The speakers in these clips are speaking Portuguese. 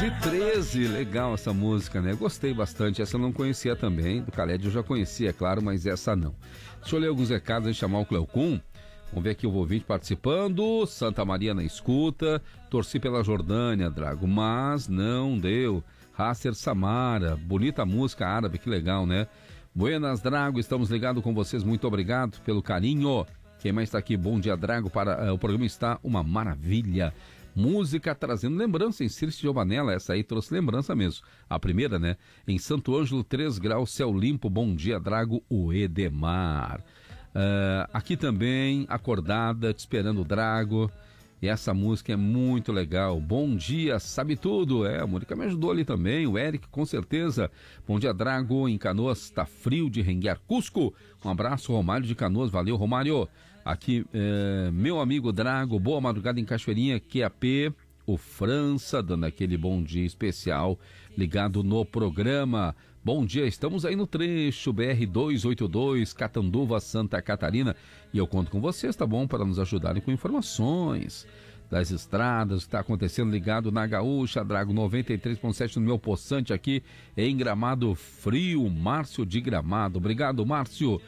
2:13, legal essa música, né? Gostei bastante, essa eu não conhecia também, do Khaled eu já conhecia, é claro, mas essa não. Deixa eu ler alguns recados e chamar o Cleocum. Vamos ver aqui o ouvinte participando. Santa Maria na escuta. Torci pela Jordânia, Drago, mas não deu. Hasser Samara, bonita música árabe, que legal, né? Buenas, Drago, estamos ligados com vocês, muito obrigado pelo carinho. Quem mais está aqui? Bom dia, Drago, o programa está uma maravilha. Música trazendo lembrança em Circe Giovanella, essa aí trouxe lembrança mesmo. A primeira, né? Em Santo Ângelo, 3 graus, céu limpo, bom dia, Drago, o Edemar. Aqui também, acordada, te esperando o Drago. E essa música é muito legal. Bom dia, sabe tudo. A Mônica me ajudou ali também, o Eric, com certeza. Bom dia, Drago, em Canoas, tá frio de Renguer Cusco. Um abraço, Romário de Canoas, valeu, Romário. Aqui, meu amigo Drago, boa madrugada em Cachoeirinha, QAP, o França, dando aquele bom dia especial, ligado no programa. Bom dia, estamos aí no trecho BR-282, Catanduva, Santa Catarina, e eu conto com vocês, tá bom? Para nos ajudarem com informações das estradas, o que está acontecendo ligado na Gaúcha, Drago 93.7 no meu poçante aqui em Gramado Frio, Márcio de Gramado. Obrigado, Márcio.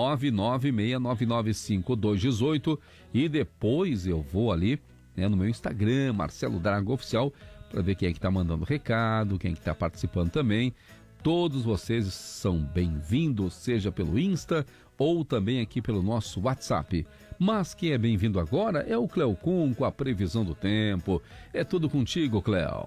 996995218 e depois eu vou ali, né, no meu Instagram, Marcelo Drago Oficial, para ver quem é que está mandando recado, quem é que está participando também. Todos vocês são bem-vindos, seja pelo Insta ou também aqui pelo nosso WhatsApp. Mas quem é bem-vindo agora é o Cleocum com a previsão do tempo. É tudo contigo, Cleo.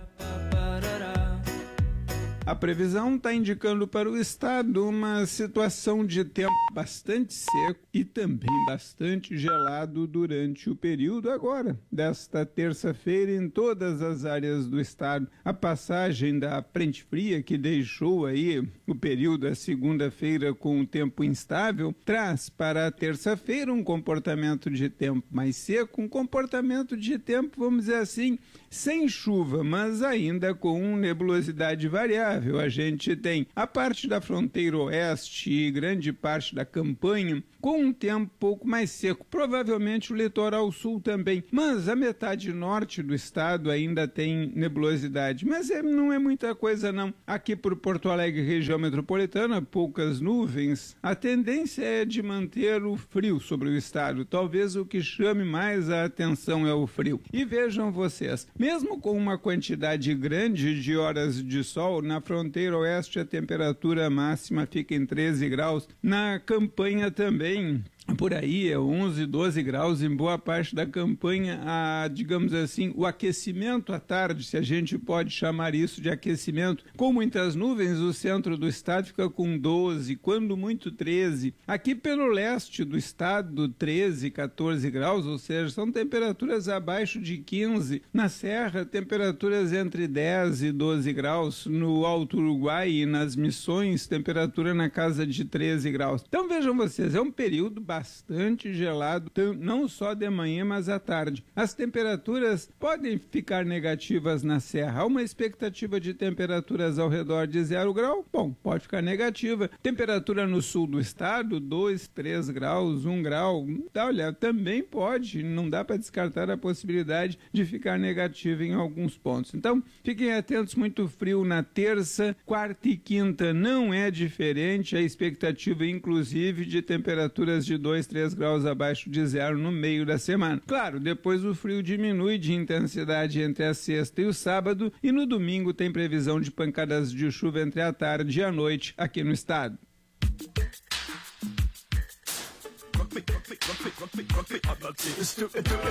A previsão está indicando para o estado uma situação de tempo bastante seco e também bastante gelado durante o período agora, desta terça-feira, em todas as áreas do estado. A passagem da frente fria que deixou aí o período da segunda-feira com o tempo instável, traz para a terça-feira um comportamento de tempo mais seco, um comportamento de tempo, vamos dizer assim, sem chuva, mas ainda com nebulosidade variável. A gente tem a parte da fronteira oeste e grande parte da campanha com um tempo um pouco mais seco, provavelmente o litoral sul também, mas a metade norte do estado ainda tem nebulosidade, mas não é muita coisa não. Aqui por Porto Alegre, região metropolitana, poucas nuvens, a tendência é de manter o frio sobre o estado, talvez o que chame mais a atenção é o frio. E vejam vocês, mesmo com uma quantidade grande de horas de sol, na fronteira oeste a temperatura máxima fica em 13 graus, na campanha também, por aí é 11, 12 graus, em boa parte da campanha, digamos assim, o aquecimento à tarde, se a gente pode chamar isso de aquecimento, com muitas nuvens, o centro do estado fica com 12, quando muito 13. Aqui pelo leste do estado, 13, 14 graus, ou seja, são temperaturas abaixo de 15. Na Serra, temperaturas entre 10 e 12 graus. No Alto Uruguai e nas Missões, temperatura na casa de 13 graus. Então vejam vocês, é um período bastante gelado, não só de manhã, mas à tarde. As temperaturas podem ficar negativas na Serra. Há uma expectativa de temperaturas ao redor de 0 grau? Bom, pode ficar negativa. Temperatura no sul do estado, 2, 3 graus, 1 grau. Olha, também pode, não dá para descartar a possibilidade de ficar negativa em alguns pontos. Então, fiquem atentos, muito frio na terça, quarta e quinta não é diferente. A expectativa, inclusive, de temperaturas de 2, 3 graus abaixo de 0 no meio da semana. Claro, depois o frio diminui de intensidade entre a sexta e o sábado, e no domingo tem previsão de pancadas de chuva entre a tarde e a noite aqui no estado.